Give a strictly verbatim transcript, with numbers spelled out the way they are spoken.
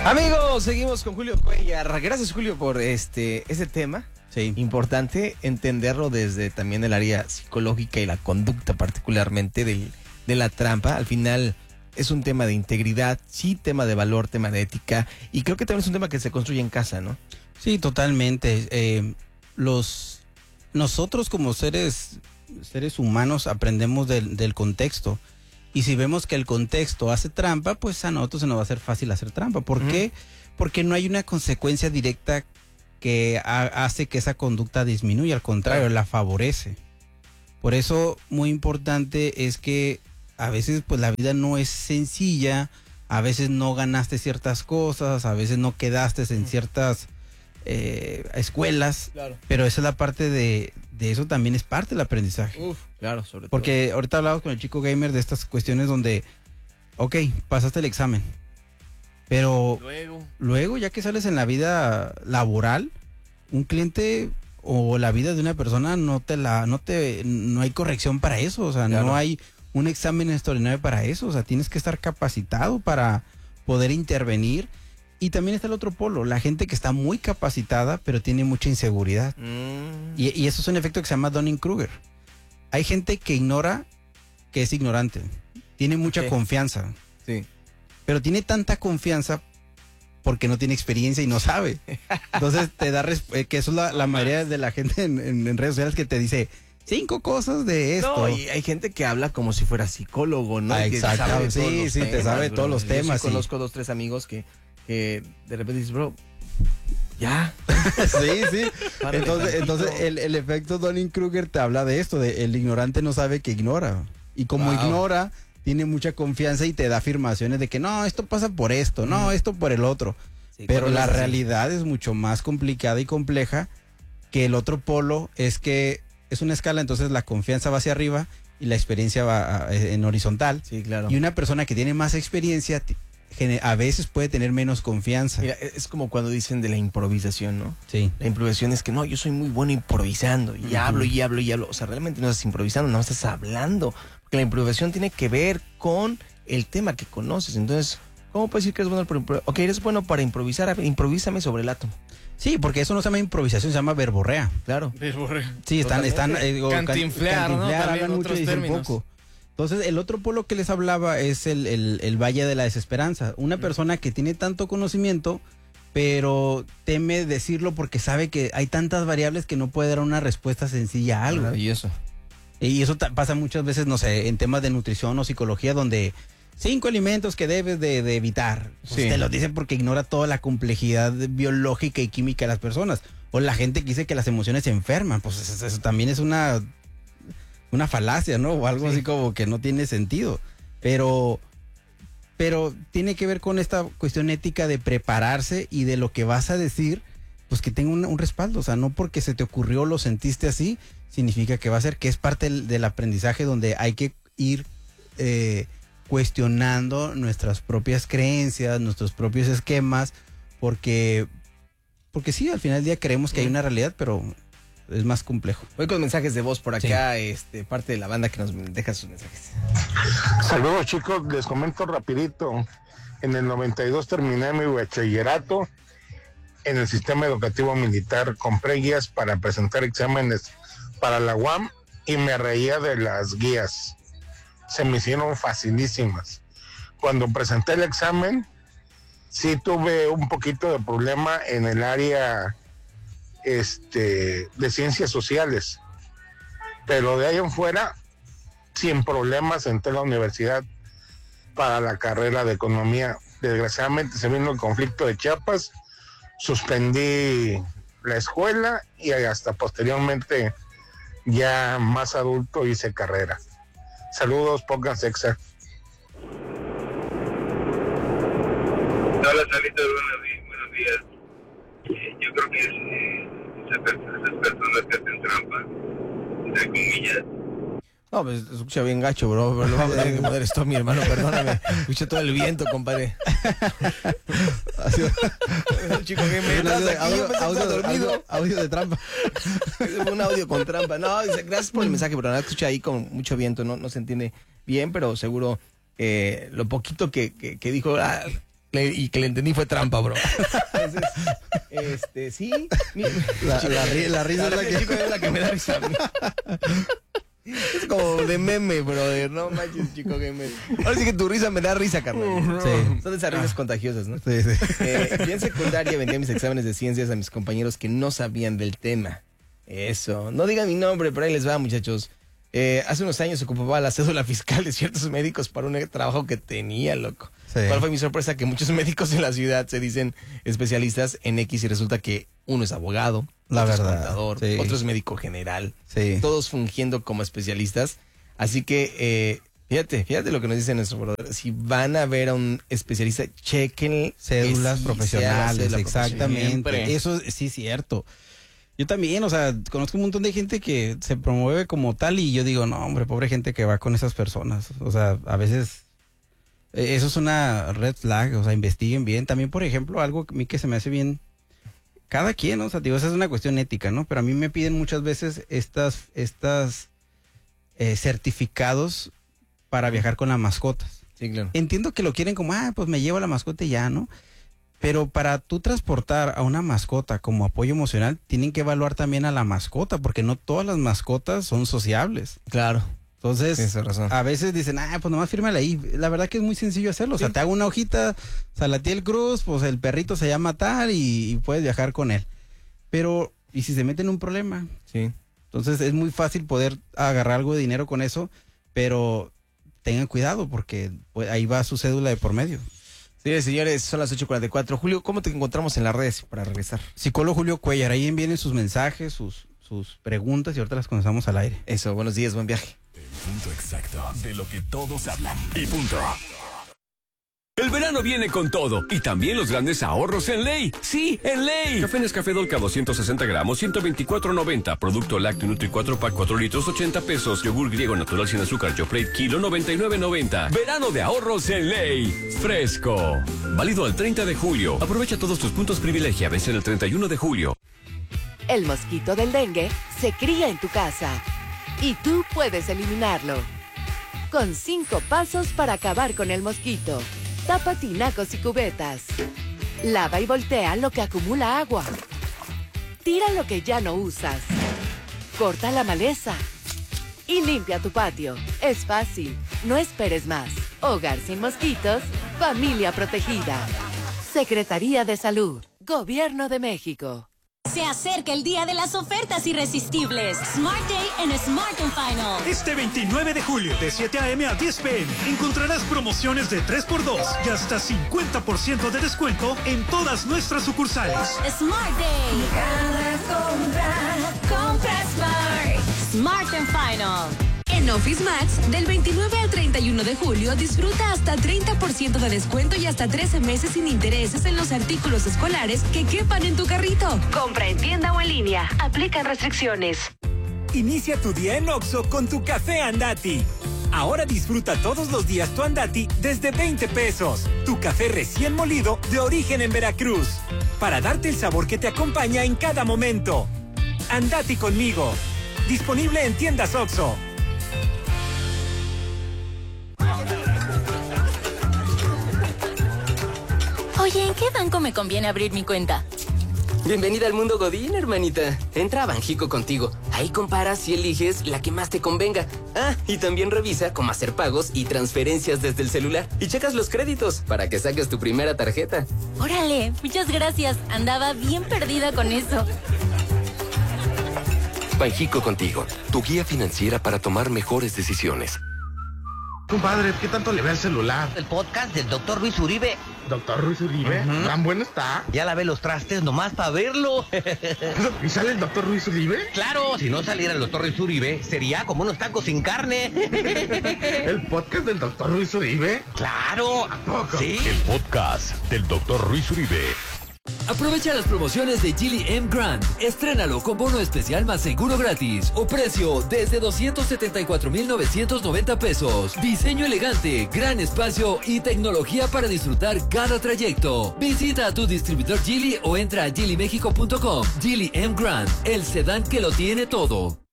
Amigos, seguimos con Julio Cuellar. Gracias, Julio, por este, este tema. Sí. Importante entenderlo desde también el área psicológica y la conducta particularmente del, de la trampa. Al final es un tema de integridad, sí, tema de valor, tema de ética, y creo que también es un tema que se construye en casa, ¿no? Sí, totalmente. Eh, los nosotros como seres seres humanos aprendemos del, del contexto, y si vemos que el contexto hace trampa, pues a nosotros se nos va a hacer fácil hacer trampa. ¿Por uh-huh. qué? Porque no hay una consecuencia directa que ha, hace que esa conducta disminuya, al contrario, la favorece. Por eso, muy importante es que a veces pues la vida no es sencilla, a veces no ganaste ciertas cosas, a veces no quedaste en ciertas eh, escuelas, claro. Pero esa es la parte de, de eso también es parte del aprendizaje. Uf, claro, sobre todo. Porque ahorita hablamos con el chico gamer de estas cuestiones donde, ok, pasaste el examen, pero luego, luego ya que sales en la vida laboral, un cliente o la vida de una persona no te la, no te, no hay corrección para eso, o sea, claro. No hay un examen extraordinario para eso, o sea, tienes que estar capacitado para poder intervenir. Y también está el otro polo, la gente que está muy capacitada, pero tiene mucha inseguridad. Mm. Y, y eso es un efecto que se llama Dunning-Kruger. Hay gente que ignora que es ignorante, tiene mucha okay. confianza, sí. Pero tiene tanta confianza porque no tiene experiencia y no sabe. Entonces te da, resp- que eso es la, la mayoría de la gente en, en, en redes sociales que te dice cinco cosas de esto. No, y hay gente que habla como si fuera psicólogo, ¿no? Ah, exacto, sí, sí, temas, te sabe bro. todos los temas. Yo sí conozco sí. dos, tres amigos que, que de repente dices, bro, ya. Sí, sí. Entonces, entonces el, el efecto Dunning-Kruger te habla de esto, de el ignorante no sabe que ignora. Y como wow. ignora, tiene mucha confianza y te da afirmaciones de que no, esto pasa por esto, no, esto por el otro. Sí, pero la realidad es mucho más complicada y compleja, que el otro polo es que es una escala, entonces la confianza va hacia arriba y la experiencia va a, en horizontal. Sí, claro. Y una persona que tiene más experiencia a veces puede tener menos confianza. Mira, es como cuando dicen de la improvisación, ¿no? Sí. La improvisación es que no, yo soy muy bueno improvisando y uh-huh. hablo y hablo y hablo. O sea, realmente no estás improvisando, no estás hablando. Porque la improvisación tiene que ver con el tema que conoces. Entonces, ¿cómo puedes decir que eres bueno para improvisar? Ok, eres bueno para improvisar, improvísame sobre el átomo. Sí, porque eso no se llama improvisación, se llama verborrea. Claro. Verborrea. Sí, están, están eh, cantinflear, can, ¿no? Hablan mucho y dicen poco. Entonces, el otro polo que les hablaba es el, el, el valle de la desesperanza. Una persona que tiene tanto conocimiento, pero teme decirlo porque sabe que hay tantas variables que no puede dar una respuesta sencilla a algo. Y eso. Y eso t- pasa muchas veces, no sé, en temas de nutrición o psicología, donde cinco alimentos que debes de, de evitar. Pues sí. Te lo dicen porque ignora toda la complejidad biológica y química de las personas. O la gente que dice que las emociones se enferman. Pues eso, eso también es una... una falacia, ¿no? O algo sí. así como que no tiene sentido. Pero, pero tiene que ver con esta cuestión ética de prepararse y de lo que vas a decir, pues que tenga un, un respaldo. O sea, no porque se te ocurrió o lo sentiste así, significa que va a ser, que es parte del, del aprendizaje donde hay que ir eh, cuestionando nuestras propias creencias, nuestros propios esquemas, porque, porque sí, al final del día creemos que hay una realidad, pero es más complejo. Voy con mensajes de voz por acá, sí. este, parte de la banda que nos deja sus mensajes. Saludos, chicos, les comento rapidito. En el noventa y dos terminé mi bachillerato en el sistema educativo militar. Compré guías para presentar exámenes para la U A M y me reía de las guías. Se me hicieron facilísimas. Cuando presenté el examen, sí tuve un poquito de problema en el área Este, de ciencias sociales, pero de ahí en fuera sin problemas entré a la universidad para la carrera de economía. Desgraciadamente se vino el conflicto de Chiapas, suspendí la escuela y hasta posteriormente ya más adulto hice carrera. Saludos, pónganse exa. Hola, Carlitos, buenos, buenos días. Eh, yo creo que eh, esas, esas personas que hacen trampa, entre comillas. No, pues escucha bien gacho, bro. Pero lo vamos a tener que poner esto, mi hermano, perdóname. Escucha todo el viento, compadre. El chico que me audio, aquí, audio, audio, dormido. Audio, audio de trampa. Es un audio con trampa. No, dice, gracias por el mensaje, pero nada, escucha ahí con mucho viento, no, no se entiende bien, pero seguro eh, lo poquito que, que, que dijo, ah, le- y que le entendí fue trampa, bro. Entonces, este, sí. mi- La, la ri- la risa es la que... chico es la que me da risa a mí. Es como de meme, brother. No manches, chico gamer. Ahora sí que tu risa me da risa, carnal. Sí. Son esas risas contagiosas, ¿no? Sí, sí. Eh, yo en secundaria vendía mis exámenes de ciencias a mis compañeros que no sabían del tema. Eso. No digan mi nombre, pero ahí les va, muchachos. Eh, hace unos años ocupaba la cédula fiscal de ciertos médicos para un trabajo que tenía, loco. Sí. ¿Cuál fue mi sorpresa? Que muchos médicos en la ciudad se dicen especialistas en X y resulta que uno es abogado, La otro verdad, es contador, sí. otro es médico general. Sí. Todos fungiendo como especialistas. Así que, eh, fíjate, fíjate lo que nos dice nuestro brother. Si van a ver a un especialista, chequen Cédulas que sí profesionales, sea la cédula exactamente. profesional. Eso sí es cierto. Yo también, o sea, conozco un montón de gente que se promueve como tal y yo digo, no, hombre, pobre gente que va con esas personas. O sea, a veces eh, eso es una red flag, o sea, investiguen bien. También, por ejemplo, algo que a mí que se me hace bien, cada quien, ¿no? O sea, digo, esa es una cuestión ética, ¿no? Pero a mí me piden muchas veces estas, estas eh, certificados para viajar con las mascotas. Sí, claro. Entiendo que lo quieren como, ah, pues me llevo a la mascota y ya, ¿no? Pero para tú transportar a una mascota como apoyo emocional, tienen que evaluar también a la mascota, porque no todas las mascotas son sociables. Claro. Entonces, Tienes razón. a veces dicen, ah, pues nomás fírmala ahí. La verdad que es muy sencillo hacerlo. O sea, Sí. te hago una hojita, Salatiel Cruz, pues el perrito se llama tal y, y puedes viajar con él. Pero, ¿y si se mete en un problema? Sí. Entonces, es muy fácil poder agarrar algo de dinero con eso, pero tengan cuidado porque pues, ahí va su cédula de por medio. Señores, señores, son las ocho cuarenta y cuatro. Julio, ¿cómo te encontramos en las redes para regresar? Psicólogo Julio Cuellar, ahí envíen sus mensajes, sus, sus preguntas y ahorita las comenzamos al aire. Eso, buenos días, buen viaje. El punto exacto de lo que todos hablan. Y punto. El verano viene con todo y también los grandes ahorros en Ley. Sí, en Ley. Café Nescafé Dolca doscientos sesenta gramos, ciento veinticuatro noventa. Producto lácteo Nutri cuatro pack cuatro litros, ochenta pesos. Yogur griego natural sin azúcar Joplate kilo, noventa y nueve noventa. Verano de ahorros en Ley. Fresco. Válido al treinta de julio. Aprovecha todos tus puntos privilegia. Vence el treinta y uno de julio. El mosquito del dengue se cría en tu casa y tú puedes eliminarlo. Con cinco pasos para acabar con el mosquito. Tapa tinacos y cubetas. Lava y voltea lo que acumula agua. Tira lo que ya no usas. Corta la maleza. Y limpia tu patio. Es fácil. No esperes más. Hogar sin mosquitos. Familia protegida. Secretaría de Salud. Gobierno de México. Se acerca el día de las ofertas irresistibles. Smart Day en Smart and Final. Este veintinueve de julio, de siete a eme a diez pe eme, encontrarás promociones de tres por dos y hasta cincuenta por ciento de descuento en todas nuestras sucursales. Smart Day. Cada compra, compra Smart. Smart and Final. En Office Max, del veintinueve al treinta y uno de julio, disfruta hasta treinta por ciento de descuento y hasta trece meses sin intereses en los artículos escolares que quepan en tu carrito. Compra en tienda o en línea. Aplican restricciones. Inicia tu día en Oxxo con tu café Andati. Ahora disfruta todos los días tu Andati desde veinte pesos. Tu café recién molido de origen en Veracruz. Para darte el sabor que te acompaña en cada momento. Andati conmigo. Disponible en tiendas Oxxo. Oye, ¿en qué banco me conviene abrir mi cuenta? Bienvenida al mundo Godín, hermanita. Entra a Banjico contigo. Ahí comparas y eliges la que más te convenga. Ah, y también revisa cómo hacer pagos y transferencias desde el celular. Y checas los créditos para que saques tu primera tarjeta. Órale, muchas gracias. Andaba bien perdida con eso. Banjico contigo, tu guía financiera para tomar mejores decisiones. Compadre, ¿qué tanto le ve al celular? El podcast del doctor Luis Uribe. ¿Doctor Luis Uribe? Uh-huh. ¿Tan bueno está? Ya lavé los trastes nomás para verlo. ¿Y sale el doctor Luis Uribe? Claro, si no saliera el doctor Luis Uribe, sería como unos tacos sin carne. ¿El podcast del doctor Luis Uribe? Claro. ¿A poco? Sí. El podcast del doctor Luis Uribe. Aprovecha las promociones de Geely M Grand. Estrénalo con bono especial más seguro gratis o precio desde doscientos setenta y cuatro mil novecientos noventa pesos. Diseño elegante, gran espacio y tecnología para disfrutar cada trayecto. Visita a tu distribuidor Geely o entra a geely mexico punto com. Geely M Grand, el sedán que lo tiene todo.